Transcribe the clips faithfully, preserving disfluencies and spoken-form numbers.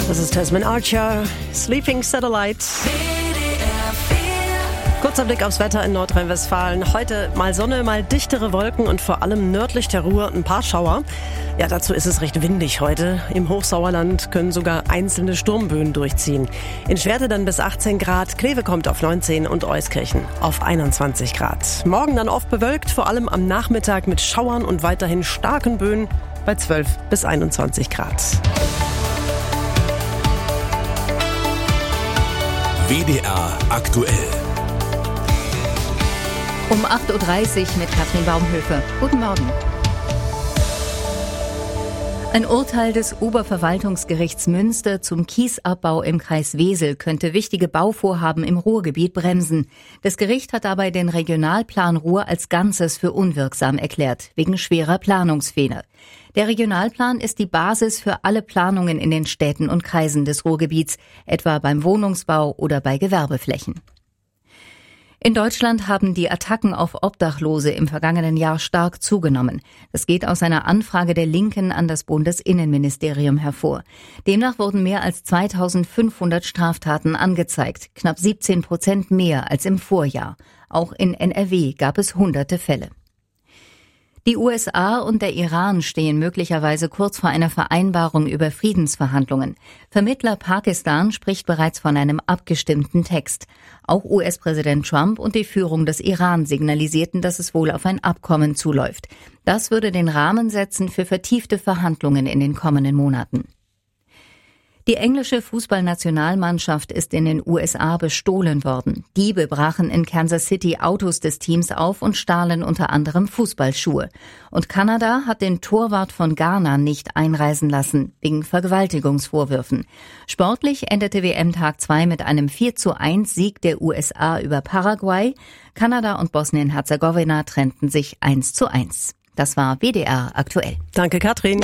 Das ist Tasman Archer, Sleeping Satellite. Kurzer Blick aufs Wetter in Nordrhein-Westfalen. Heute mal Sonne, mal dichtere Wolken und vor allem nördlich der Ruhr ein paar Schauer. Ja, dazu ist es recht windig heute. Im Hochsauerland können sogar einzelne Sturmböen durchziehen. In Schwerte dann bis achtzehn Grad, Kleve kommt auf neunzehn und Euskirchen auf einundzwanzig Grad. Morgen dann oft bewölkt, vor allem am Nachmittag mit Schauern und weiterhin starken Böen bei zwölf bis einundzwanzig Grad. W D R aktuell. Um acht Uhr dreißig mit Katrin Baumhöfe. Guten Morgen. Ein Urteil des Oberverwaltungsgerichts Münster zum Kiesabbau im Kreis Wesel könnte wichtige Bauvorhaben im Ruhrgebiet bremsen. Das Gericht hat dabei den Regionalplan Ruhr als Ganzes für unwirksam erklärt, wegen schwerer Planungsfehler. Der Regionalplan ist die Basis für alle Planungen in den Städten und Kreisen des Ruhrgebiets, etwa beim Wohnungsbau oder bei Gewerbeflächen. In Deutschland haben die Attacken auf Obdachlose im vergangenen Jahr stark zugenommen. Das geht aus einer Anfrage der Linken an das Bundesinnenministerium hervor. Demnach wurden mehr als zweitausendfünfhundert Straftaten angezeigt, knapp siebzehn Prozent mehr als im Vorjahr. Auch in N R W gab es hunderte Fälle. Die U S A und der Iran stehen möglicherweise kurz vor einer Vereinbarung über Friedensverhandlungen. Vermittler Pakistan spricht bereits von einem abgestimmten Text. Auch U S-Präsident Trump und die Führung des Iran signalisierten, dass es wohl auf ein Abkommen zuläuft. Das würde den Rahmen setzen für vertiefte Verhandlungen in den kommenden Monaten. Die englische Fußballnationalmannschaft ist in den U S A bestohlen worden. Diebe brachen in Kansas City Autos des Teams auf und stahlen unter anderem Fußballschuhe. Und Kanada hat den Torwart von Ghana nicht einreisen lassen, wegen Vergewaltigungsvorwürfen. Sportlich endete W M-Tag zwei mit einem vier zu eins Sieg der U S A über Paraguay. Kanada und Bosnien-Herzegowina trennten sich eins zu eins. Das war W D R aktuell. Danke, Katrin.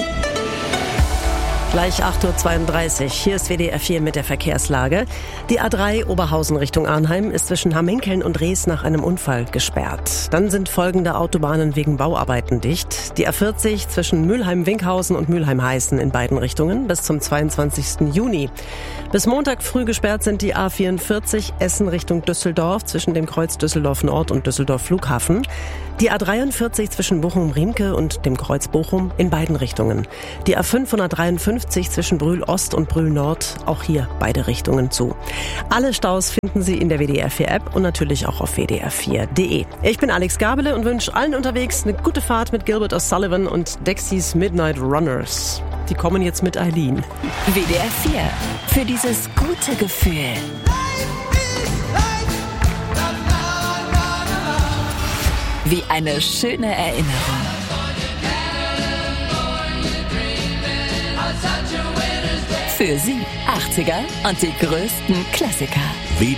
Gleich acht Uhr zweiunddreißig. Hier ist W D R vier mit der Verkehrslage. Die A drei Oberhausen Richtung Arnheim ist zwischen Hamminkeln und Rees nach einem Unfall gesperrt. Dann sind folgende Autobahnen wegen Bauarbeiten dicht. Die A vierzig zwischen Mülheim-Winkhausen und Mülheim-Heißen in beiden Richtungen bis zum zweiundzwanzigsten Juni. Bis Montag früh gesperrt sind die A vierundvierzig Essen Richtung Düsseldorf zwischen dem Kreuz Düsseldorf Nord und Düsseldorf Flughafen. Die A dreiundvierzig zwischen Bochum-Riemke und dem Kreuz Bochum in beiden Richtungen. Die A fünfhundertdreiundfünfzig zwischen Brühl Ost und Brühl Nord, auch hier beide Richtungen zu. Alle Staus finden Sie in der W D R vier App und natürlich auch auf w d r vier punkt d e. Ich bin Alex Gabele und wünsche allen unterwegs eine gute Fahrt mit Gilbert O'Sullivan und Dexys Midnight Runners. Die kommen jetzt mit Eileen. W D R vier. Für dieses gute Gefühl. Wie eine schöne Erinnerung. Für Sie achtziger und die größten Klassiker.